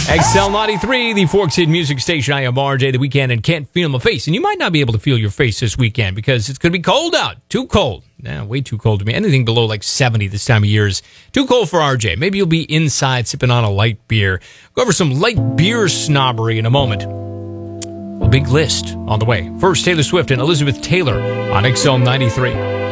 XL93, the Forks Hid Music Station. I am RJ, the weekend, and can't feel my face. And you might not be able to feel your face this weekend because it's going to be cold out. Too cold. Way too cold to me. Anything below like 70 this time of year is too cold for RJ. Maybe you'll be inside sipping on a light beer. Go over some light beer snobbery in a moment. A big list on the way. First, Taylor Swift and Elizabeth Taylor on XL93.